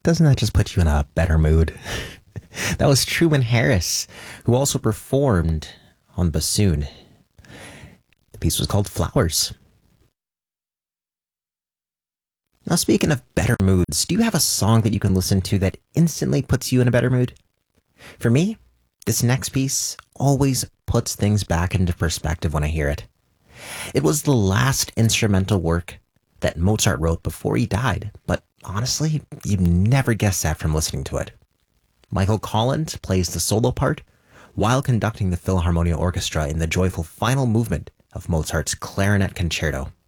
Doesn't that just put you in a better mood? That was Truman Harris, who also performed on bassoon. The piece was called Flowers. Now, speaking of better moods, do you have a song that you can listen to that instantly puts you in a better mood? For me, this next piece always puts things back into perspective when I hear it. It was the last instrumental work that Mozart wrote before he died, but honestly, you'd never guess that from listening to it. Michael Collins plays the solo part while conducting the Philharmonia Orchestra in the joyful final movement of Mozart's Clarinet Concerto.